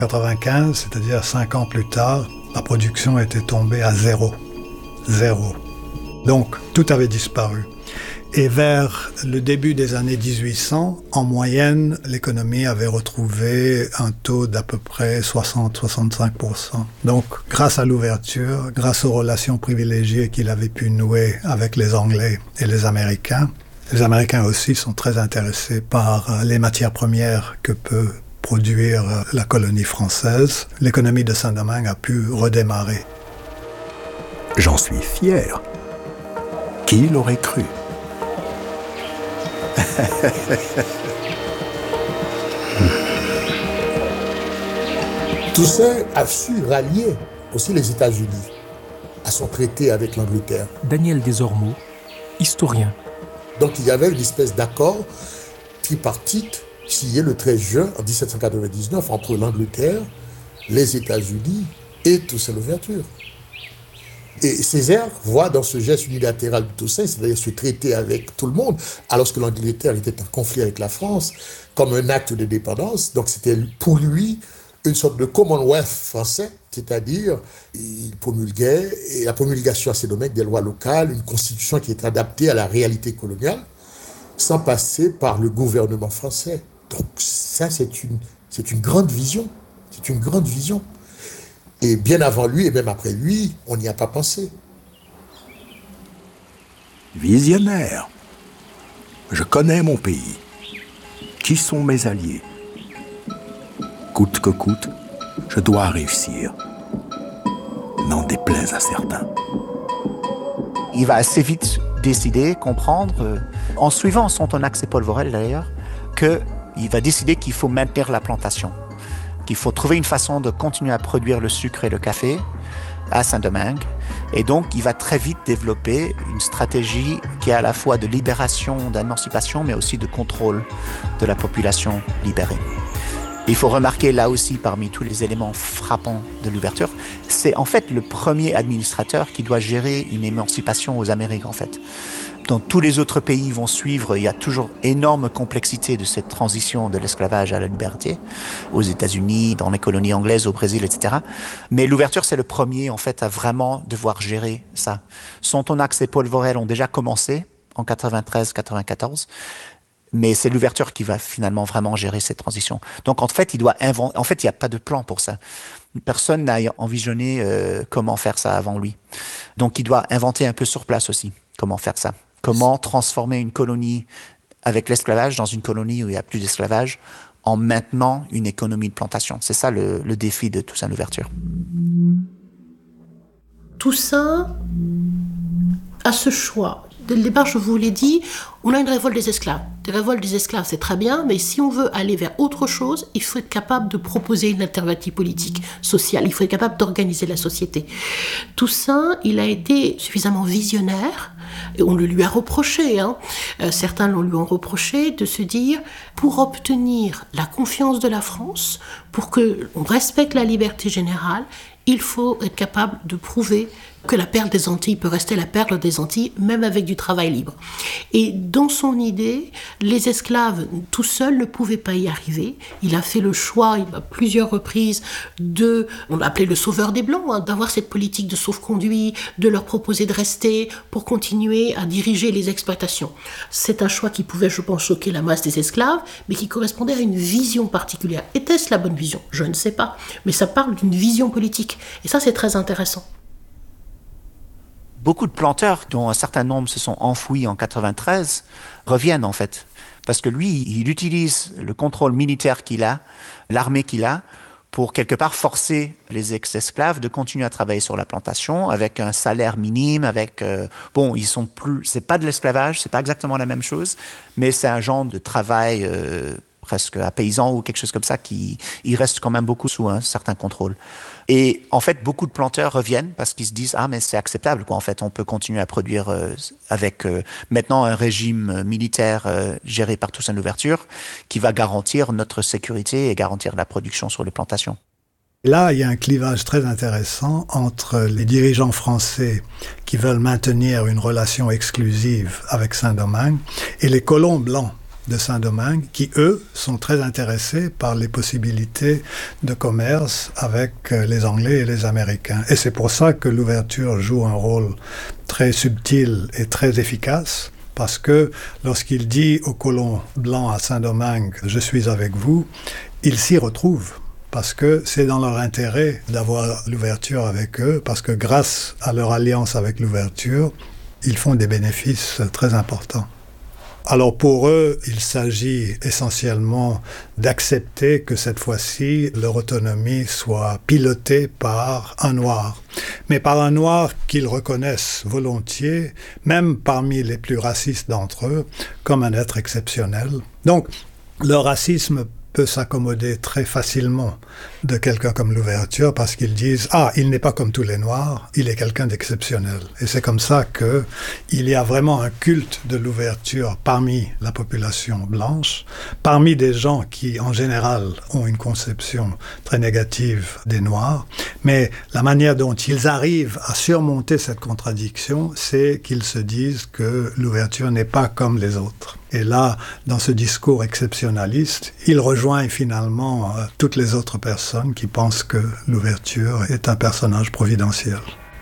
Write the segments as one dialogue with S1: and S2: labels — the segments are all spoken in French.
S1: 1995, c'est-à-dire 5 ans plus tard, la production était tombée à zéro. Zéro. Donc, tout avait disparu. Et vers le début des années 1800, en moyenne, l'économie avait retrouvé un taux d'à peu près 60-65%. Donc, grâce à l'ouverture, grâce aux relations privilégiées qu'il avait pu nouer avec les Anglais et les Américains aussi sont très intéressés par les matières premières que peut produire la colonie française. L'économie de Saint-Domingue a pu redémarrer.
S2: J'en suis fier. Qui l'aurait cru ?
S3: Toussaint a su rallier aussi les États-Unis à son traité avec l'Angleterre.
S4: Daniel Desormeaux, historien.
S3: Donc il y avait une espèce d'accord tripartite signé le 13 juin 1799 entre l'Angleterre, les États-Unis et Toussaint Louverture. Et Césaire voit dans ce geste unilatéral de Toussaint, c'est-à-dire ce traité avec tout le monde, alors que l'Angleterre était en conflit avec la France, comme un acte de dépendance. Donc c'était pour lui une sorte de Commonwealth français, c'est-à-dire il promulguait, et la promulgation à ces domaines des lois locales, une constitution qui est adaptée à la réalité coloniale, sans passer par le gouvernement français. Donc ça, c'est une grande vision. C'est une grande vision. Et bien avant lui, et même après lui, on n'y a pas pensé.
S2: Visionnaire. Je connais mon pays. Qui sont mes alliés? Coûte que coûte, je dois réussir. N'en déplaise à certains.
S5: Il va assez vite décider, comprendre, en suivant son Tonax et Paul Vorel d'ailleurs, qu'il va décider qu'il faut maintenir la plantation. Qu'il faut trouver une façon de continuer à produire le sucre et le café à Saint-Domingue. Et donc, il va très vite développer une stratégie qui est à la fois de libération, d'émancipation, mais aussi de contrôle de la population libérée. Il faut remarquer là aussi, parmi tous les éléments frappants de l'ouverture, c'est en fait le premier administrateur qui doit gérer une émancipation aux Amériques, en fait. Donc tous les autres pays vont suivre, il y a toujours énorme complexité de cette transition de l'esclavage à la liberté, aux États-Unis, dans les colonies anglaises, au Brésil, etc. Mais l'ouverture, c'est le premier, en fait, à vraiment devoir gérer ça. Sontonax et Paul Vorel ont déjà commencé en 93-94, mais c'est l'ouverture qui va finalement vraiment gérer cette transition. Donc en fait, il doit inventer. En fait, il n'y a pas de plan pour ça. Personne n'a envisionné comment faire ça avant lui. Donc il doit inventer un peu sur place aussi comment faire ça. Comment transformer une colonie avec l'esclavage dans une colonie où il n'y a plus d'esclavage en maintenant une économie de plantation. C'est ça le défi de Toussaint Louverture.
S6: Toussaint a ce choix. Dès le départ, je vous l'ai dit, on a une révolte des esclaves. Des révoltes des esclaves, c'est très bien, mais si on veut aller vers autre chose, il faut être capable de proposer une alternative politique, sociale. Il faut être capable d'organiser la société. Toussaint, il a été suffisamment visionnaire, et on le lui a reproché, certains lui ont reproché de se dire, pour obtenir la confiance de la France, pour qu'on respecte la liberté générale, il faut être capable de prouver que la perle des Antilles peut rester la perle des Antilles, même avec du travail libre. Et dans son idée, les esclaves tout seuls ne pouvaient pas y arriver. Il a fait le choix, à plusieurs reprises, on l'a appelé le sauveur des Blancs, d'avoir cette politique de sauf-conduit, de leur proposer de rester pour continuer à diriger les exploitations. C'est un choix qui pouvait, je pense, choquer la masse des esclaves, mais qui correspondait à une vision particulière. Était-ce la bonne vision? Je ne sais pas. Mais ça parle d'une vision politique. Et ça, c'est très intéressant.
S5: Beaucoup de planteurs, dont un certain nombre se sont enfouis en 93, reviennent en fait. Parce que lui, il utilise le contrôle militaire qu'il a, l'armée qu'il a, pour quelque part forcer les ex-esclaves de continuer à travailler sur la plantation avec un salaire minime, ils sont plus, c'est pas de l'esclavage, c'est pas exactement la même chose, mais c'est un genre de travail presque à paysan ou quelque chose comme ça il reste quand même beaucoup sous un certain contrôle. Et en fait, beaucoup de planteurs reviennent parce qu'ils se disent « Ah, mais c'est acceptable, quoi. En fait, on peut continuer à produire avec maintenant un régime militaire géré par Toussaint Louverture qui va garantir notre sécurité et garantir la production sur les plantations. »
S1: Là, il y a un clivage très intéressant entre les dirigeants français qui veulent maintenir une relation exclusive avec Saint-Domingue et les colons blancs de Saint-Domingue qui, eux, sont très intéressés par les possibilités de commerce avec les Anglais et les Américains. Et c'est pour ça que l'ouverture joue un rôle très subtil et très efficace, parce que lorsqu'il dit aux colons blancs à Saint-Domingue « Je suis avec vous », ils s'y retrouvent. Parce que c'est dans leur intérêt d'avoir l'ouverture avec eux, parce que grâce à leur alliance avec l'ouverture, ils font des bénéfices très importants. Alors pour eux, il s'agit essentiellement d'accepter que cette fois-ci, leur autonomie soit pilotée par un noir. Mais par un noir qu'ils reconnaissent volontiers, même parmi les plus racistes d'entre eux, comme un être exceptionnel. Donc, leur racisme peut s'accommoder très facilement de quelqu'un comme l'ouverture parce qu'ils disent « Ah, il n'est pas comme tous les Noirs, il est quelqu'un d'exceptionnel ». Et c'est comme ça qu'il y a vraiment un culte de l'ouverture parmi la population blanche, parmi des gens qui, en général, ont une conception très négative des Noirs. Mais la manière dont ils arrivent à surmonter cette contradiction, c'est qu'ils se disent que l'ouverture n'est pas comme les autres. Et là, dans ce discours exceptionnaliste, il rejoint finalement toutes les autres personnes qui pensent que l'ouverture est un personnage providentiel.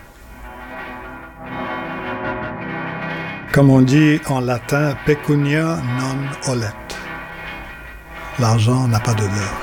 S1: Comme on dit en latin, pecunia non olet. L'argent n'a pas d'odeur.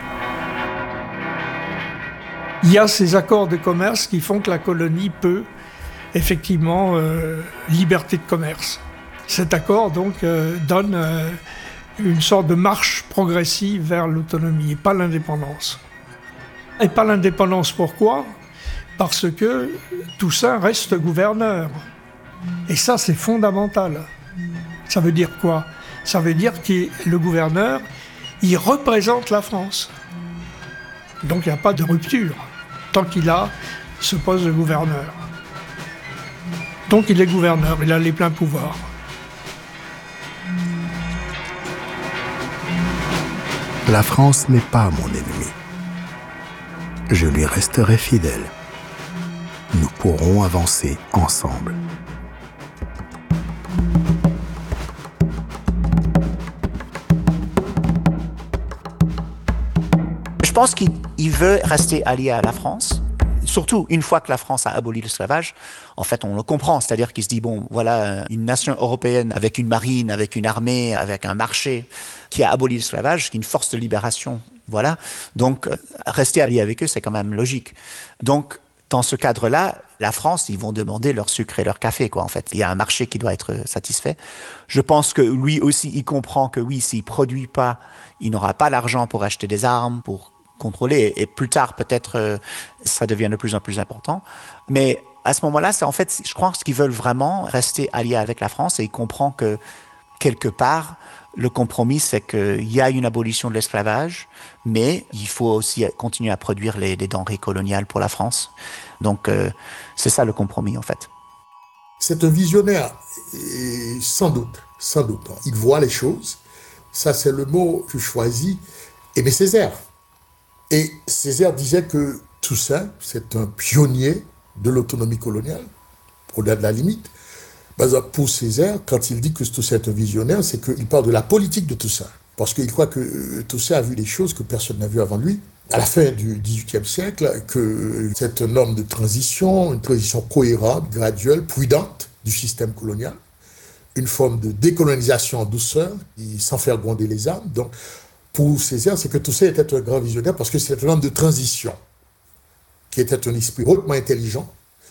S7: Il y a ces accords de commerce qui font que la colonie peut, effectivement, liberté de commerce. Cet accord, donc, donne une sorte de marche progressive vers l'autonomie et pas l'indépendance. Et pas l'indépendance, pourquoi ? Parce que Toussaint reste gouverneur. Et ça, c'est fondamental. Ça veut dire quoi ? Ça veut dire que le gouverneur, il représente la France. Donc il n'y a pas de rupture, tant qu'il a ce poste de gouverneur. Donc il est gouverneur, il a les pleins pouvoirs.
S2: La France n'est pas mon ennemi. Je lui resterai fidèle. Nous pourrons avancer ensemble.
S5: Je pense qu'il veut rester allié à la France. Surtout une fois que la France a aboli l'esclavage, en fait, on le comprend. C'est-à-dire qu'il se dit, bon, voilà, une nation européenne avec une marine, avec une armée, avec un marché qui a aboli l'esclavage, qui est une force de libération. Voilà. Donc, rester allié avec eux, c'est quand même logique. Donc, dans ce cadre-là, la France, ils vont demander leur sucre et leur café, quoi, en fait. Il y a un marché qui doit être satisfait. Je pense que lui aussi, il comprend que oui, s'il produit pas, il n'aura pas l'argent pour acheter des armes, pour contrôler, et plus tard, peut-être, ça devient de plus en plus important. Mais à ce moment-là, c'est en fait, je crois qu'ils veulent vraiment rester alliés avec la France, et ils comprennent que, quelque part, le compromis, c'est qu'il y a une abolition de l'esclavage, mais il faut aussi continuer à produire les denrées coloniales pour la France. Donc, c'est ça le compromis, en fait.
S3: C'est un visionnaire, et sans doute. Il voit les choses. Ça, c'est le mot que je choisis. Aimé Césaire. Et Césaire disait que Toussaint, c'est un pionnier de l'autonomie coloniale, au-delà de la limite. Pour Césaire, quand il dit que Toussaint est un visionnaire, c'est qu'il parle de la politique de Toussaint. Parce qu'il croit que Toussaint a vu des choses que personne n'a vues avant lui. À la fin du XVIIIe siècle, que c'est un homme de transition, une transition cohérente, graduelle, prudente du système colonial. Une forme de décolonisation en douceur, sans faire gronder les âmes. Donc, pour Césaire, c'est que Toussaint était un grand visionnaire parce que c'était un homme de transition, qui était un esprit hautement intelligent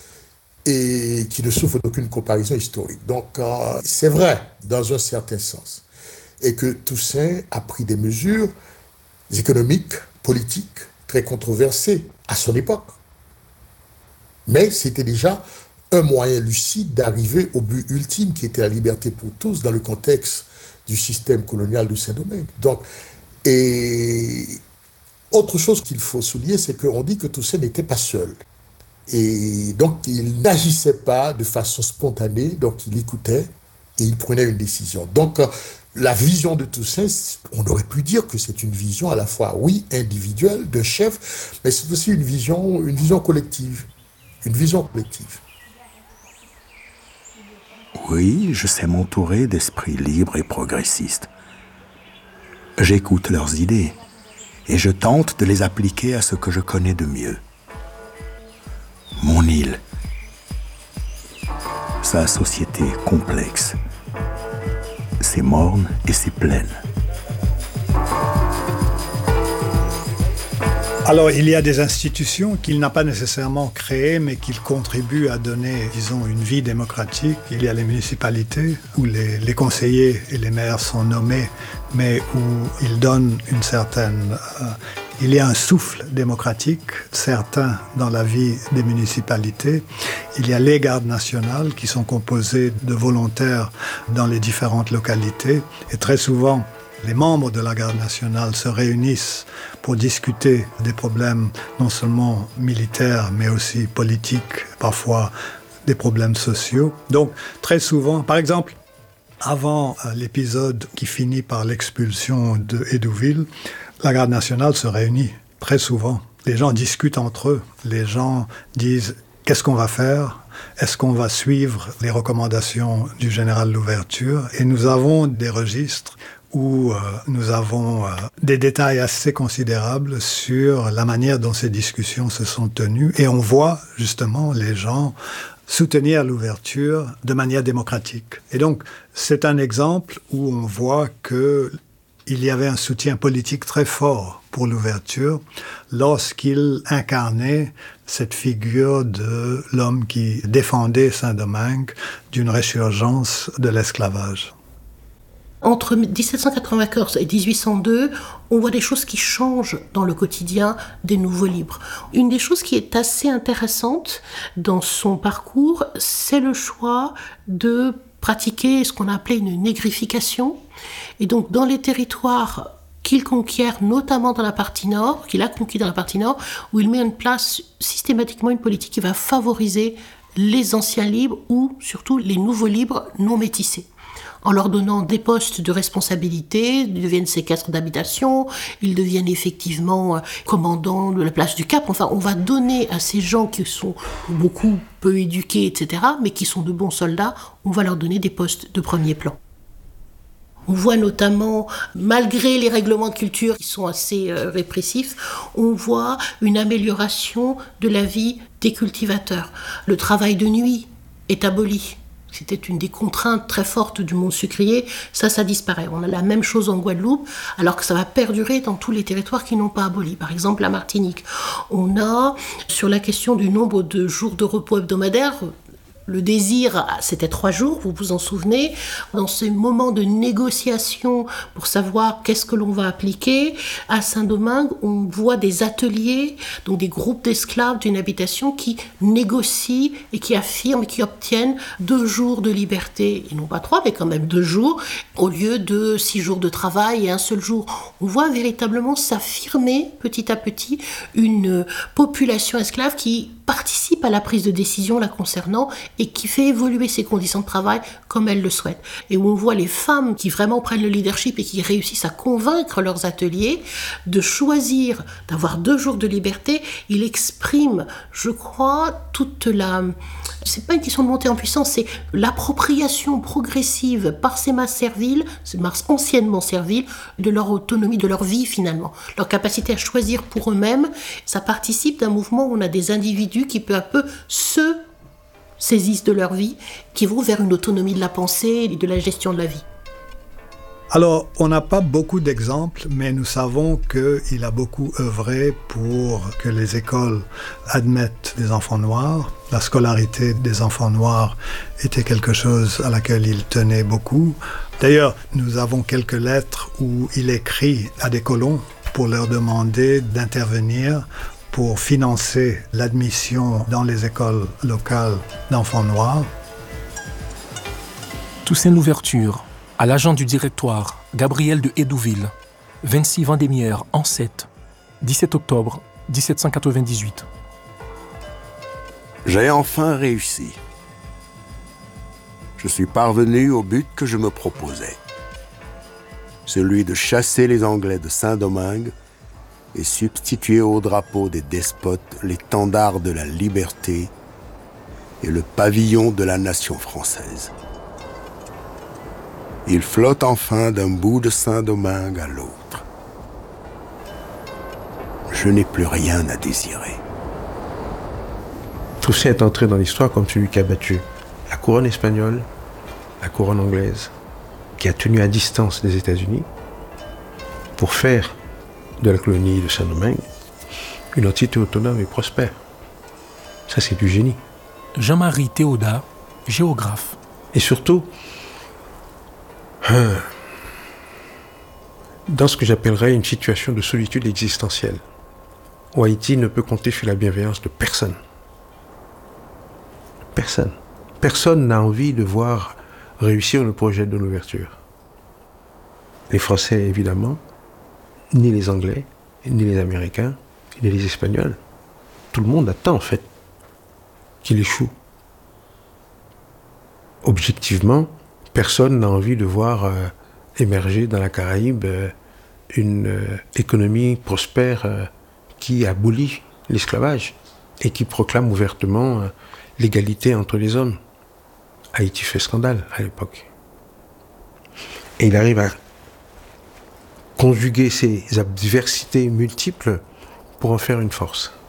S3: et qui ne souffre d'aucune comparaison historique. Donc, c'est vrai, dans un certain sens. Et que Toussaint a pris des mesures économiques, politiques, très controversées à son époque. Mais c'était déjà un moyen lucide d'arriver au but ultime qui était la liberté pour tous dans le contexte du système colonial de Saint-Domingue. Donc, et autre chose qu'il faut souligner, c'est qu'on dit que Toussaint n'était pas seul. Et donc, il n'agissait pas de façon spontanée, donc il écoutait et il prenait une décision. Donc, la vision de Toussaint, on aurait pu dire que c'est une vision à la fois, oui, individuelle, d'un chef, mais c'est aussi une vision collective. Une vision collective.
S2: Oui, je sais m'entourer d'esprits libres et progressistes. J'écoute leurs idées et je tente de les appliquer à ce que je connais de mieux. Mon île, sa société complexe, ses mornes et ses plaines.
S1: Alors, il y a des institutions qu'il n'a pas nécessairement créées, mais qu'il contribuent à donner, disons, une vie démocratique. Il y a les municipalités, où les conseillers et les maires sont nommés, mais où ils donnent une certaine... il y a un souffle démocratique certain dans la vie des municipalités. Il y a les gardes nationales qui sont composées de volontaires dans les différentes localités. Et très souvent, les membres de la garde nationale se réunissent pour discuter des problèmes non seulement militaires, mais aussi politiques, parfois des problèmes sociaux. Donc, très souvent, par exemple, avant l'épisode qui finit par l'expulsion de Hédouville, la garde nationale se réunit très souvent. Les gens discutent entre eux. Les gens disent « qu'est-ce qu'on va faire ? Est-ce qu'on va suivre les recommandations du général Louverture ?» Et nous avons des registres où nous avons des détails assez considérables sur la manière dont ces discussions se sont tenues. Et on voit justement les gens soutenir l'ouverture de manière démocratique. Et donc, c'est un exemple où on voit qu'il y avait un soutien politique très fort pour l'ouverture lorsqu'il incarnait cette figure de l'homme qui défendait Saint-Domingue d'une résurgence de l'esclavage.
S6: Entre 1794 et 1802, on voit des choses qui changent dans le quotidien des nouveaux libres. Une des choses qui est assez intéressante dans son parcours, c'est le choix de pratiquer ce qu'on a appelé une négrification. Et donc, dans les territoires qu'il conquiert, notamment dans la partie nord, qu'il a conquis dans la partie nord, où il met en place systématiquement une politique qui va favoriser les anciens libres ou surtout les nouveaux libres non métissés, en leur donnant des postes de responsabilité. Ils deviennent séquestres d'habitation, ils deviennent effectivement commandants de la place du Cap. Enfin, on va donner à ces gens qui sont beaucoup peu éduqués, etc., mais qui sont de bons soldats, on va leur donner des postes de premier plan. On voit notamment, malgré les règlements de culture qui sont assez répressifs, on voit une amélioration de la vie des cultivateurs. Le travail de nuit est aboli. C'était une des contraintes très fortes du monde sucrier. Ça disparaît. On a la même chose en Guadeloupe, alors que ça va perdurer dans tous les territoires qui n'ont pas aboli. Par exemple, la Martinique. On a, sur la question du nombre de jours de repos hebdomadaires, le désir, c'était 3 jours, vous vous en souvenez. Dans ces moments de négociation pour savoir qu'est-ce que l'on va appliquer, à Saint-Domingue, on voit des ateliers, donc des groupes d'esclaves d'une habitation qui négocient et qui affirment et qui obtiennent 2 jours de liberté. Et non pas 3, mais quand même 2 jours, au lieu de 6 jours de travail et 1 seul jour. On voit véritablement s'affirmer petit à petit une population esclave qui participe à la prise de décision la concernant et qui fait évoluer ses conditions de travail comme elle le souhaite. Et où on voit les femmes qui vraiment prennent le leadership et qui réussissent à convaincre leurs ateliers de choisir d'avoir 2 jours de liberté. Il exprime, je crois, toute la... C'est pas une question de monter en puissance, c'est l'appropriation progressive par ces masses serviles, ces masses anciennement serviles, de leur autonomie, de leur vie finalement. Leur capacité à choisir pour eux-mêmes, ça participe d'un mouvement où on a des individus qui peu à peu se saisissent de leur vie, qui vont vers une autonomie de la pensée et de la gestion de la vie.
S1: Alors, on n'a pas beaucoup d'exemples, mais nous savons qu'il a beaucoup œuvré pour que les écoles admettent des enfants noirs. La scolarité des enfants noirs était quelque chose à laquelle il tenait beaucoup. D'ailleurs, nous avons quelques lettres où il écrit à des colons pour leur demander d'intervenir pour financer l'admission dans les écoles locales d'enfants noirs.
S4: Toussaint Louverture, à l'agent du directoire, Gabriel de Hédouville, 26 Vendémiaire, an 7, 17 octobre 1798.
S8: J'ai enfin réussi. Je suis parvenu au but que je me proposais. Celui de chasser les Anglais de Saint-Domingue et substituer au drapeau des despotes l'étendard de la liberté et le pavillon de la nation française. Il flotte enfin d'un bout de Saint-Domingue à l'autre. Je n'ai plus rien à désirer.
S9: Toussaint est entré dans l'histoire comme celui qui a battu la couronne espagnole, la couronne anglaise, qui a tenu à distance les États-Unis pour faire de la colonie de Saint-Domingue une entité autonome et prospère. Ça, c'est du génie.
S4: Jean-Marie Théodat, géographe.
S9: Et surtout, dans ce que j'appellerais une situation de solitude existentielle, où Haïti ne peut compter sur la bienveillance de personne. Personne. Personne n'a envie de voir réussir le projet de l'ouverture. Les Français, évidemment, ni les Anglais, ni les Américains, ni les Espagnols. Tout le monde attend, en fait, qu'il échoue. Objectivement, personne n'a envie de voir émerger dans la Caraïbe une économie prospère qui abolit l'esclavage et qui proclame ouvertement l'égalité entre les hommes. Haïti fait scandale à l'époque. Et il arrive à conjuguer ces adversités multiples pour en faire une force.